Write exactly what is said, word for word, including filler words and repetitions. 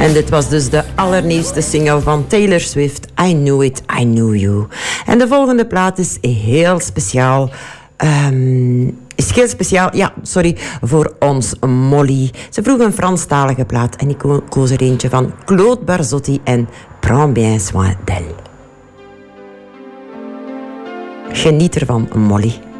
En dit was dus de allernieuwste single van Taylor Swift, I Knew It, I Knew You. En de volgende plaat is heel speciaal. Um, is heel speciaal, ja, sorry, voor ons Molly. Ze vroeg een Franstalige plaat en ik koos er eentje van Claude Barzotti en Prends bien soin d'elle. Geniet ervan, Molly.